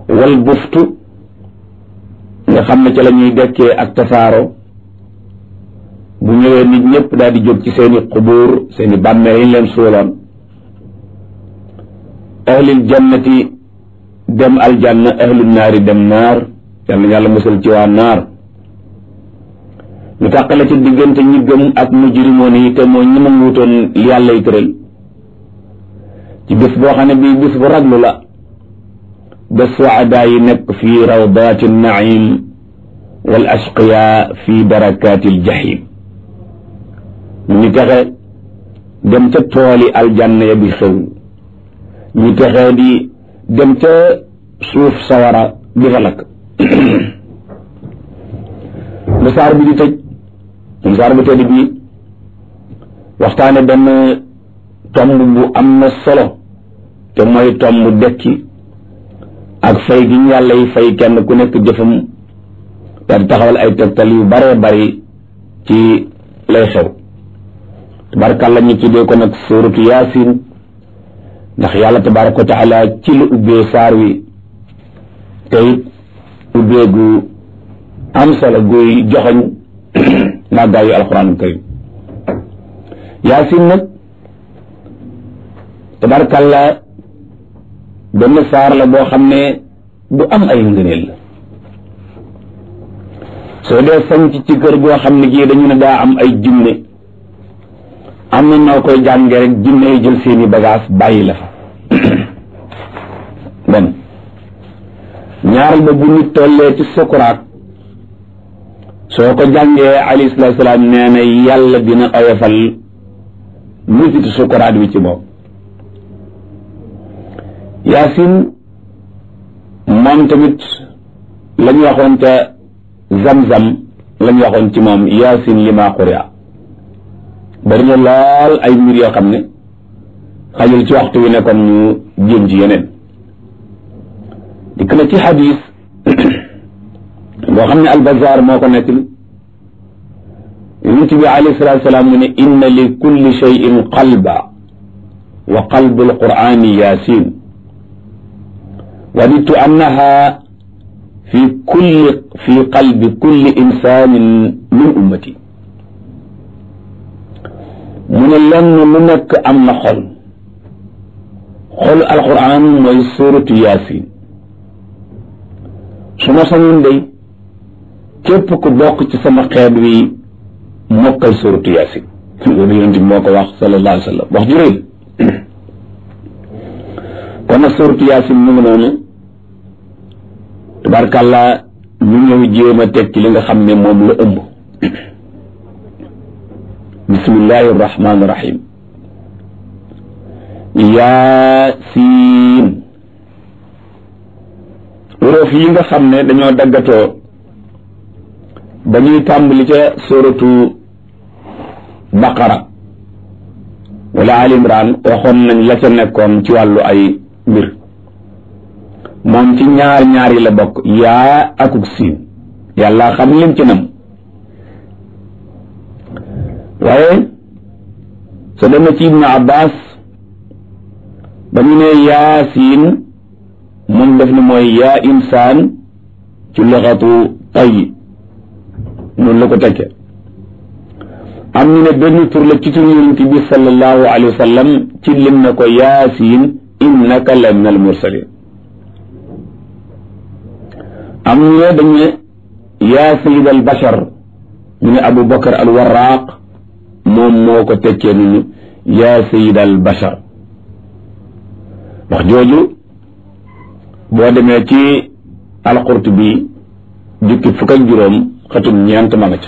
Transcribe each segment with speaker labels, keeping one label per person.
Speaker 1: wal buftu nga xam ne ca la ñuy dekkee ak tasaaro bu ñëwee nit ñëpp daal di jóg ci seeni xubuur seeni bàmmeel yi leen suuloon ahlil jannati dem aljanna ahlul naari dem naar yal na yàlla musal ci waa naar ñu tàqale ci diggante ñi gëm ak mujrimoon yi te moo ñi ma wuutoon yàlla yi tëral ci bis boo xam ne bii bis bu raglu la ba suadaa yi nekk fi rawdaati naim wal ashqiya fi darakaati aljahim ñu texe dem ca tooli aljanna ya bi xew ñu texee di dem ca suuf sawara bi fa lakk ba saar bi di tëj mu saar bu tëdd bi waxtaane benn tomb bu am na solo te mooy tomb dekki ak fay gi ñu yàlla yi fay kenn ku nekk jëfam te di taxawal ay tegtal yu bare bari ci lay xew tabarakàlla ñu tuddee ko nag suuratu yaasin ndax yàlla tabaraka wa taala ci la ubbee saar wi te it ubbee gu am solo guy joxoñ màggaayu alquranul karim yaasin nag tabarakàlla benn saar la boo xam ne bu am ay ngëneel la soo dee sanc ci kër goo xam ne gii dañu ne daa am ay jinne am na noo koy jànge rek jinne yi jël seeni bagage bàyyi la fa bon ñaaral ba bu nit tollee ci sukuraat soo ko jàngee alayhi salaatu salaam nee na yàlla dina oyofal musitu sukuraat wi ci moom yaasin moom tamit lañ waxoon ca zamzam lañ waxoon ci moom yaasin lima quri'a bari na lool ay mbir yoo xam ne xajul ci waxtu wi nekkoon ñu jéem ci yeneen dikk na ci xadis boo xam ne albazar moo ko nettali yonent bi alayhi salaatu salaam mu ne inna li kulli shay'in qalba wa qalbu alqur'ani yaasin wadidtu annaha fi qalbi kulli insanin min ummati mu ne lenn lu nekk am na xol xolu alquran mooy suuratu yaasin su ma sañoon day képp ku bokk ci sama xeet wi mokkal suuratu yaasin loolu yonent bi moo ko wax sallallahu alayhi wa sallam wax ju rëy kon nag suuratu yaasin mu ngi noonu tabarkàlla ñu ñëw jéem a teg ci li nga xam ne moom la ëmb bismillahi irrahmani irrahim yaasiin wuroof yi nga xam ne dañoo daggatoo ba ñuy tàmbali ca suratu baqara wala al imran waxoon nañ la ca nekkoon ci wàllu ay mbir moom ci ñaar yi la bokk yaa akuk siin yàlla xam lim ci nam waaye soo demee ci ibnu abbas ba ñu ne yaasiin moom def na mooy yaa insaan ci luxatu tay noonu la ko tekke am ñu ne benn tur la ci tur yonent bi sallallahu alayhi wa sallam ci lim na ko yaasiin innaka la min al mursalin am ñu ne dañu ne yaa sayid al bashar ñu ne abu bakar al warraq moom moo ko tekkee nunu yaa sayid al bashar wax jooju boo demee ci al-Qurtubi jukki fukk ak juróom xatum ñeent ma nga ca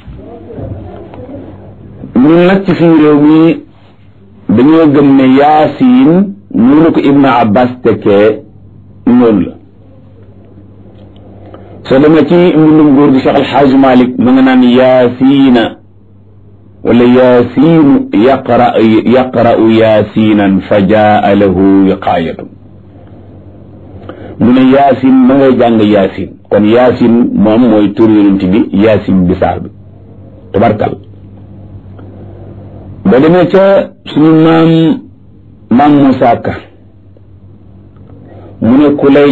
Speaker 1: ñun nag ci suñu réew mi dañoo gëm ne yaasiin noonu ko ibnu abbas tekkee noonu la soo demee ci mbindum góor gi Cheikh Alxaaji Malik ma nga naan yaasiina wala yaasiinu yaqra'u yaasiinan fa jaa lahu wiqaayatu mu ne yaasin ma ngay jàng yaasin kon yaasin moom mooy tur yonent bi yaasin bi saar bi tabarkal ba demee ca suñu maam Muusaa Ka mu ne ku lay